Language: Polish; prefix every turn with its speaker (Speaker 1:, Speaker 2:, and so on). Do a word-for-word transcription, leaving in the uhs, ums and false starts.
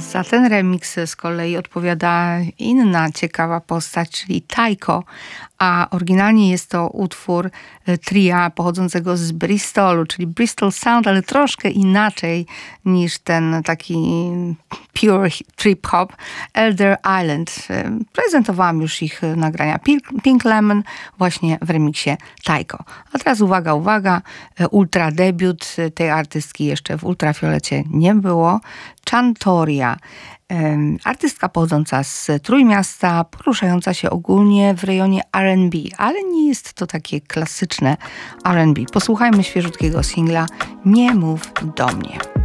Speaker 1: Za ten remix z kolei odpowiada inna ciekawa postać, czyli Tycho, a oryginalnie jest to utwór tria pochodzącego z Bristolu, czyli Bristol Sound, ale troszkę inaczej niż ten taki pure trip-hop, Elder Island. Prezentowałam już ich nagrania Pink Lemon właśnie w remiksie Tycho. A teraz uwaga, uwaga, ultra debiut tej artystki jeszcze w ultrafiolecie nie było. Chantoria, artystka pochodząca z Trójmiasta, poruszająca się ogólnie w rejonie R and B, ale nie jest to takie klasyczne R and B. Posłuchajmy świeżutkiego singla Nie mów do mnie.